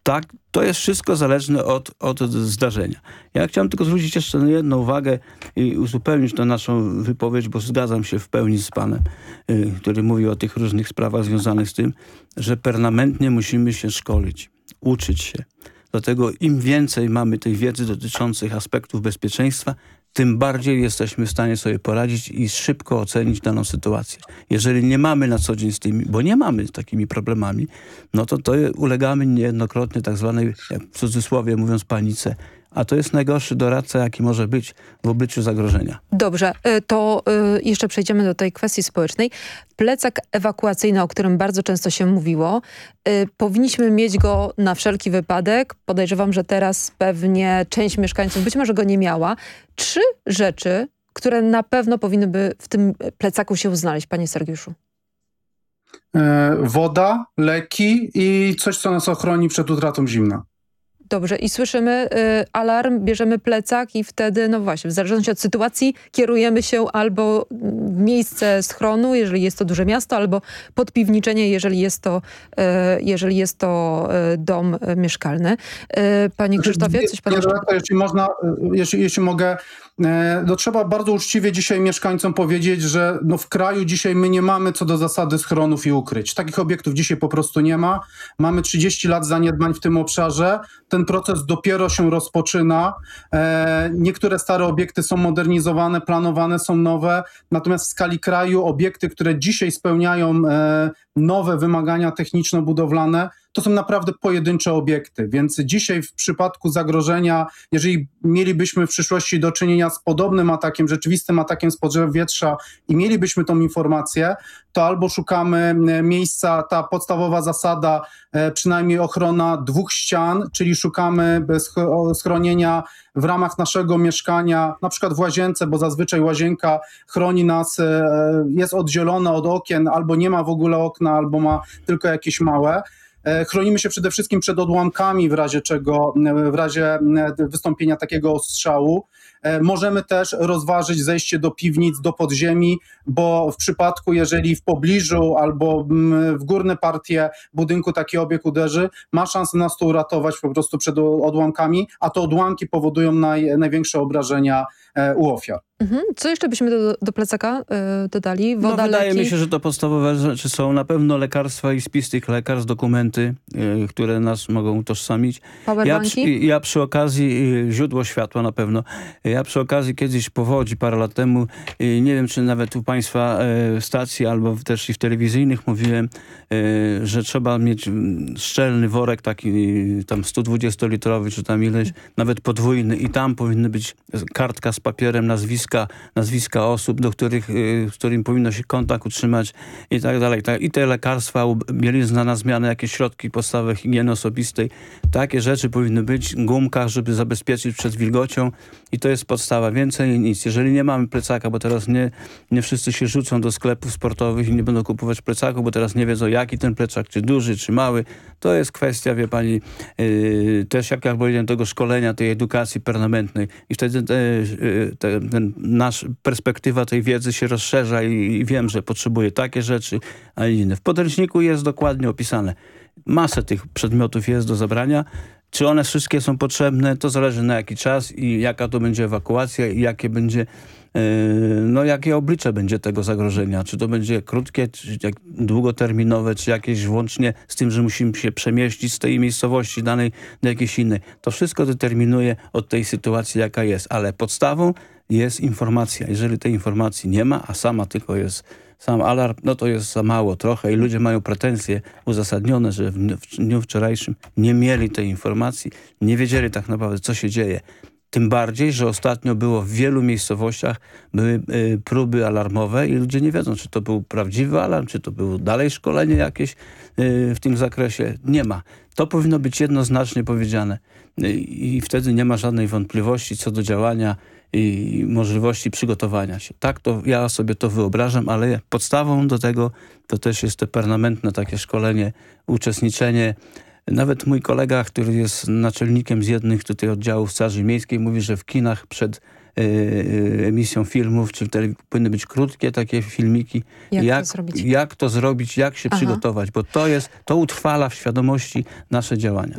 Tak, to jest wszystko zależne od zdarzenia. Ja chciałem tylko zwrócić jeszcze na jedną uwagę i uzupełnić tę naszą wypowiedź, bo zgadzam się w pełni z panem, który mówi o tych różnych sprawach związanych z tym, że permanentnie musimy się szkolić, uczyć się. Dlatego im więcej mamy tej wiedzy dotyczących aspektów bezpieczeństwa, tym bardziej jesteśmy w stanie sobie poradzić i szybko ocenić daną sytuację. Jeżeli nie mamy na co dzień z tymi, bo nie mamy z takimi problemami, no to ulegamy niejednokrotnie tak zwanej, w cudzysłowie mówiąc, panice. A to jest najgorszy doradca, jaki może być w obliczu zagrożenia. Dobrze, to jeszcze przejdziemy do tej kwestii społecznej. Plecak ewakuacyjny, o którym bardzo często się mówiło, powinniśmy mieć go na wszelki wypadek. Podejrzewam, że teraz pewnie część mieszkańców być może go nie miała. 3 rzeczy, które na pewno powinny by w tym plecaku się znaleźć, panie Sergiuszu. Woda, leki i coś, co nas ochroni przed utratą zimna. Dobrze, i słyszymy alarm, bierzemy plecak i wtedy, no właśnie, w zależności od sytuacji kierujemy się albo w miejsce schronu, jeżeli jest to duże miasto, albo podpiwniczenie, jeżeli jest to dom mieszkalny. Panie Krzysztofie, coś pan jeszcze... Jeśli można, jeśli mogę, no trzeba bardzo uczciwie dzisiaj mieszkańcom powiedzieć, że no w kraju dzisiaj my nie mamy co do zasady schronów i ukryć. Takich obiektów dzisiaj po prostu nie ma. Mamy 30 lat zaniedbań w tym obszarze. Ten proces dopiero się rozpoczyna. Niektóre stare obiekty są modernizowane, planowane są nowe. Natomiast w skali kraju obiekty, które dzisiaj spełniają nowe wymagania techniczno-budowlane, to są naprawdę pojedyncze obiekty, więc dzisiaj w przypadku zagrożenia, jeżeli mielibyśmy w przyszłości do czynienia z podobnym atakiem, rzeczywistym atakiem z powietrza i mielibyśmy tą informację, to albo szukamy miejsca, ta podstawowa zasada, przynajmniej ochrona 2 ścian, czyli szukamy schronienia w ramach naszego mieszkania, na przykład w łazience, bo zazwyczaj łazienka chroni nas, jest oddzielona od okien, albo nie ma w ogóle okna, albo ma tylko jakieś małe. Chronimy się przede wszystkim przed odłamkami w razie czego, w razie wystąpienia takiego ostrzału. Możemy też rozważyć zejście do piwnic, do podziemi, bo w przypadku, jeżeli w pobliżu albo w górne partie budynku taki obiekt uderzy, ma szansę nas to uratować po prostu przed odłamkami, a to odłamki powodują największe obrażenia u ofiar. Co jeszcze byśmy do plecaka dodali? Woda, wydaje leki? mi się, że to podstawowe rzeczy są na pewno lekarstwa i spis tych lekarstw, dokumenty, które nas mogą utożsamić. Ja przy okazji, źródło światła na pewno, ja przy okazji kiedyś powodzi parę lat temu, nie wiem czy nawet u państwa stacji albo też i w telewizyjnych mówiłem, że trzeba mieć szczelny worek taki tam 120-litrowy czy tam ileś, nawet podwójny i tam powinny być kartka z papierem, nazwiska osób, z którymi powinno się kontakt utrzymać i tak dalej. I te lekarstwa, bielizna na zmianę, jakieś środki podstawowe higieny osobistej. Takie rzeczy powinny być, gumka, żeby zabezpieczyć przed wilgocią i to jest podstawa. Więcej nic. Jeżeli nie mamy plecaka, bo teraz nie wszyscy się rzucą do sklepów sportowych i nie będą kupować plecaku, bo teraz nie wiedzą jaki ten plecak, czy duży, czy mały. To jest kwestia, wie pani, też jak powiedziałem, tego szkolenia, tej edukacji permanentnej. I wtedy perspektywa tej wiedzy się rozszerza i wiem, że potrzebuję takie rzeczy, a inne. W podręczniku jest dokładnie opisane. Masę tych przedmiotów jest do zabrania. Czy one wszystkie są potrzebne, to zależy na jaki czas i jaka to będzie ewakuacja i jakie oblicze będzie tego zagrożenia. Czy to będzie krótkie, czy długoterminowe, czy jakieś łącznie z tym, że musimy się przemieścić z tej miejscowości danej do jakiejś innej. To wszystko determinuje od tej sytuacji, jaka jest. Ale podstawą jest informacja. Jeżeli tej informacji nie ma, a sam alarm, no to jest za mało trochę i ludzie mają pretensje uzasadnione, że w dniu wczorajszym nie mieli tej informacji, nie wiedzieli tak naprawdę, co się dzieje. Tym bardziej, że ostatnio było w wielu miejscowościach były próby alarmowe i ludzie nie wiedzą, czy to był prawdziwy alarm, czy to było dalej szkolenie jakieś w tym zakresie. Nie ma. To powinno być jednoznacznie powiedziane i wtedy nie ma żadnej wątpliwości co do działania i możliwości przygotowania się. Tak to ja sobie to wyobrażam, ale podstawą do tego to też jest to permanentne takie szkolenie, uczestniczenie. Nawet mój kolega, który jest naczelnikiem z jednych tutaj oddziałów Straży Miejskiej, mówi, że w kinach przed emisją filmów, czy powinny być krótkie takie filmiki, jak to zrobić, jak się przygotować, bo to utrwala w świadomości nasze działania.